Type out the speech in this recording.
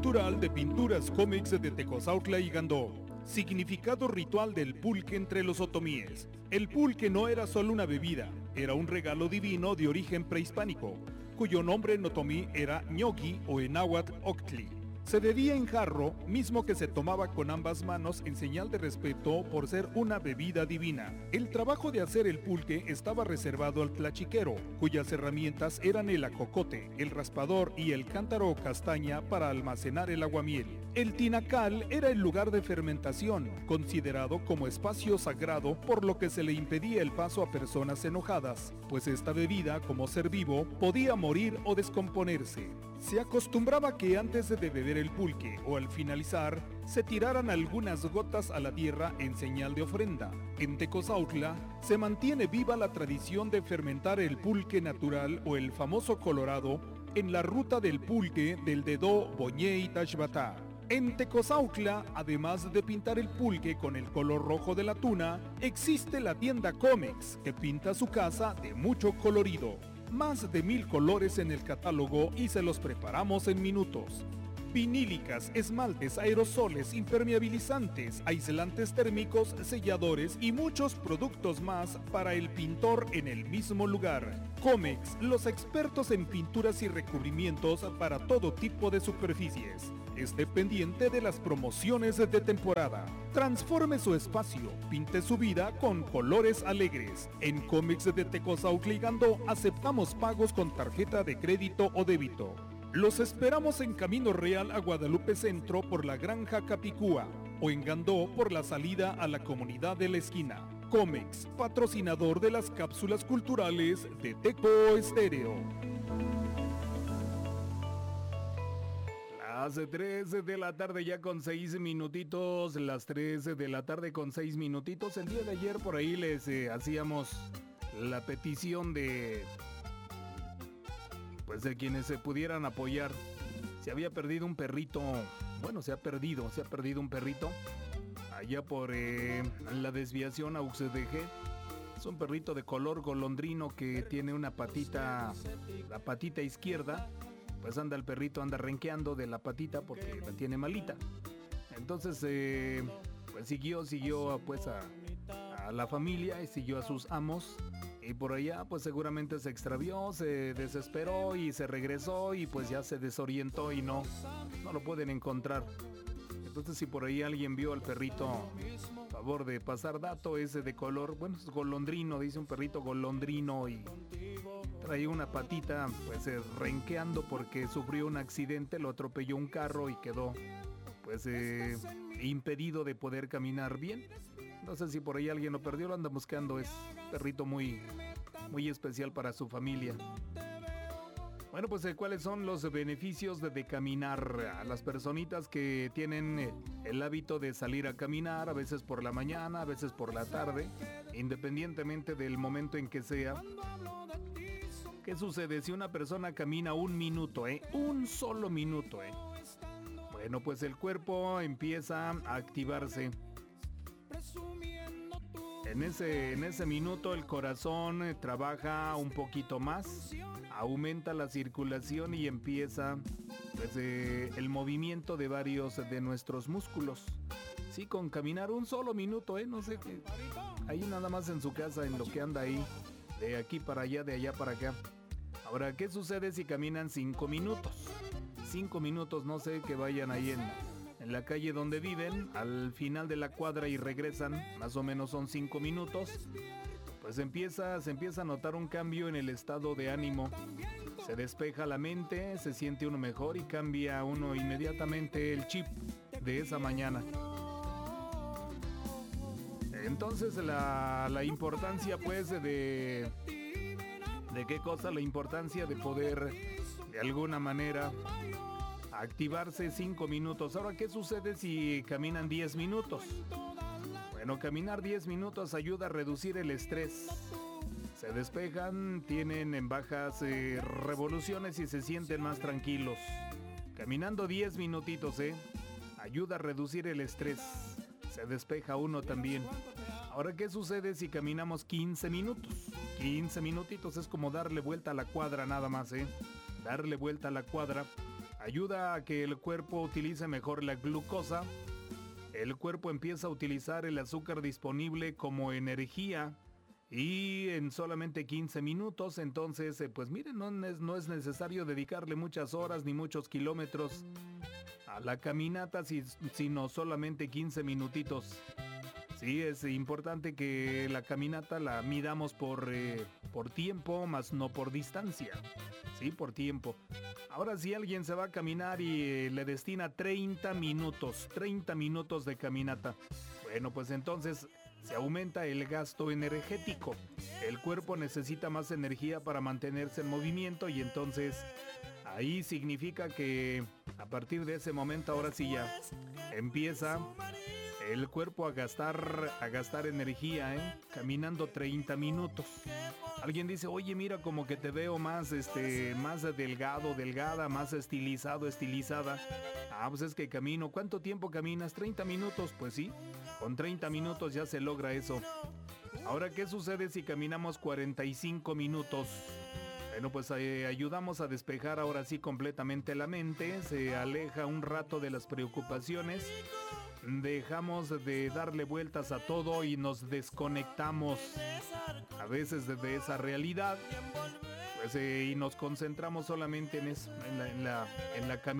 Cultural de Pinturas Cómics de Tecozautla y Gandó. Significado ritual del pulque entre los otomíes. El pulque no era solo una bebida, era un regalo divino de origen prehispánico, cuyo nombre en otomí era ñoqui o en náhuatl octli. Se bebía en jarro, mismo que se tomaba con ambas manos en señal de respeto por ser una bebida divina. El trabajo de hacer el pulque estaba reservado al tlachiquero, cuyas herramientas eran el ajocote, el raspador y el cántaro o castaña para almacenar el aguamiel. El tinacal era el lugar de fermentación, considerado como espacio sagrado, por lo que se le impedía el paso a personas enojadas, pues esta bebida, como ser vivo, podía morir o descomponerse. Se acostumbraba que antes de beber el pulque o al finalizar, se tiraran algunas gotas a la tierra en señal de ofrenda. En Tecozautla se mantiene viva la tradición de fermentar el pulque natural o el famoso colorado en la ruta del pulque del Dedó, Boñé y Tashbatá. En Tecozautla, además de pintar el pulque con el color rojo de la tuna, existe la tienda Comex, que pinta su casa de mucho colorido. Más de 1000 colores en el catálogo y se los preparamos en minutos. Vinílicas, esmaltes, aerosoles, impermeabilizantes, aislantes térmicos, selladores y muchos productos más para el pintor en el mismo lugar. Comex, los expertos en pinturas y recubrimientos para todo tipo de superficies. Esté pendiente de las promociones de temporada. Transforme su espacio, pinte su vida con colores alegres. En Comex de Tecozautla y Gandó aceptamos pagos con tarjeta de crédito o débito. Los esperamos en Camino Real a Guadalupe Centro por la Granja Capicúa o en Gandó por la salida a la comunidad de la esquina. Comex, patrocinador de las cápsulas culturales de Teco Estéreo. Las 3 de la tarde ya con 6 minutitos, las 3 de la tarde con 6 minutitos. El día de ayer por ahí les hacíamos la petición de quienes se pudieran apoyar. Se había perdido un perrito, bueno, se ha perdido un perrito allá por la desviación a UXDG. Es un perrito de color golondrino que tiene una patita, la patita izquierda. Pues el perrito anda renqueando de la patita porque la tiene malita. Entonces, pues siguió pues a la familia y siguió a sus amos. Y por allá pues seguramente se extravió, se desesperó y se regresó y pues ya se desorientó y no lo pueden encontrar. Entonces si por ahí alguien vio al perrito, favor de pasar dato, ese de color, bueno, es golondrino, dice un perrito golondrino y traía una patita pues renqueando porque sufrió un accidente, lo atropelló un carro y quedó pues impedido de poder caminar bien. No sé si por ahí alguien lo perdió, lo anda buscando, es perrito muy especial para su familia. Bueno, pues ¿cuáles son los beneficios de caminar? A las personitas que tienen el hábito de salir a caminar, a veces por la mañana, a veces por la tarde, independientemente del momento en que sea. ¿Qué sucede si una persona camina un minuto, un solo minuto, Bueno, pues el cuerpo empieza a activarse. En ese minuto el corazón trabaja un poquito más, aumenta la circulación y empieza pues, el movimiento de varios de nuestros músculos. Sí, con caminar un solo minuto, no sé qué. Ahí nada más en su casa, en lo que anda ahí, de aquí para allá, de allá para acá. Ahora, ¿qué sucede si caminan 5 minutos? 5 minutos, no sé, que vayan ahí en la calle donde viven, al final de la cuadra y regresan, más o menos son 5 minutos, pues se empieza a notar un cambio en el estado de ánimo. Se despeja la mente, se siente uno mejor y cambia uno inmediatamente el chip de esa mañana. Entonces la importancia pues de qué cosa, la importancia de poder de alguna manera activarse 5 minutos. Ahora, ¿qué sucede si caminan 10 minutos? Bueno, caminar 10 minutos ayuda a reducir el estrés. Se despejan, tienen en bajas revoluciones y se sienten más tranquilos. Caminando 10 minutitos, ayuda a reducir el estrés. Se despeja uno también. Ahora, ¿qué sucede si caminamos 15 minutos? 15 minutitos es como darle vuelta a la cuadra nada más, Darle vuelta a la cuadra. ayuda a que el cuerpo utilice mejor la glucosa. El cuerpo empieza a utilizar el azúcar disponible como energía y en solamente 15 minutos. Entonces, pues miren, no es necesario dedicarle muchas horas ni muchos kilómetros a la caminata, sino solamente 15 minutitos. Sí, es importante que la caminata la midamos por tiempo, más no por distancia. Sí, por tiempo. Ahora, si alguien se va a caminar y le destina 30 minutos de caminata, bueno, pues entonces se aumenta el gasto energético. El cuerpo necesita más energía para mantenerse en movimiento y entonces ahí significa que a partir de ese momento ahora sí ya empieza el cuerpo a gastar energía, caminando 30 minutos. Alguien dice, oye, mira, como que te veo más, más delgado, delgada, más estilizado, estilizada. Ah, pues es que camino. ¿Cuánto tiempo caminas? 30 minutos, pues sí. Con 30 minutos ya se logra eso. Ahora, ¿qué sucede si caminamos 45 minutos? Bueno, pues ayudamos a despejar ahora sí completamente la mente. Se aleja un rato de las preocupaciones. Dejamos de darle vueltas a todo y nos desconectamos a veces de esa realidad, pues, y nos concentramos solamente en eso, en la caminata.